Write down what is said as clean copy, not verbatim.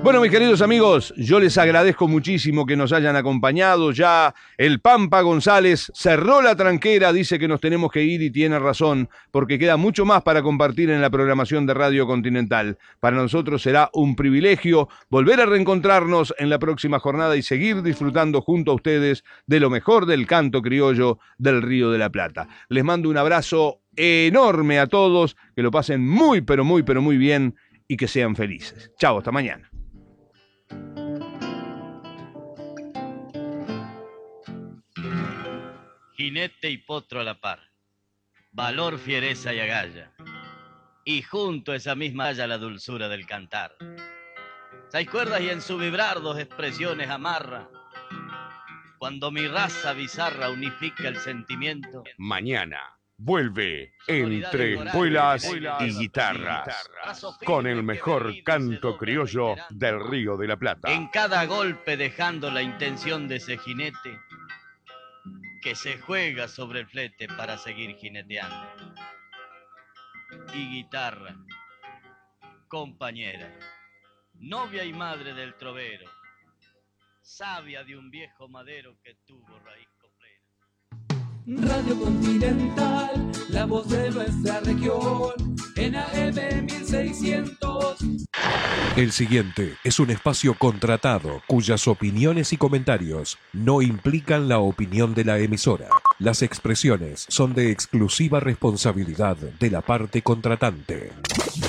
Bueno, mis queridos amigos, yo les agradezco muchísimo que nos hayan acompañado. Ya el Pampa González cerró la tranquera, dice que nos tenemos que ir y tiene razón, porque queda mucho más para compartir en la programación de Radio Continental. Para nosotros será un privilegio volver a reencontrarnos en la próxima jornada y seguir disfrutando junto a ustedes de lo mejor del canto criollo del Río de la Plata. Les mando un abrazo enorme a todos, que lo pasen muy, pero muy bien y que sean felices. Chao, hasta mañana. Jinete y potro a la par, valor, fiereza y agalla, y junto a esa misma haya la dulzura del cantar. 6 cuerdas y en su vibrar 2 expresiones amarra, cuando mi raza bizarra unifica el sentimiento. Mañana vuelve Entre Espuelas y Guitarras, con el mejor canto criollo del Río de la Plata. En cada golpe dejando la intención de ese jinete que se juega sobre el flete para seguir jineteando. Y guitarra, compañera, novia y madre del trovero, sabia de un viejo madero que tuvo raíz coplera. Radio Continental, la voz de nuestra región, en AM 1600. El siguiente es un espacio contratado cuyas opiniones y comentarios no implican la opinión de la emisora. Las expresiones son de exclusiva responsabilidad de la parte contratante.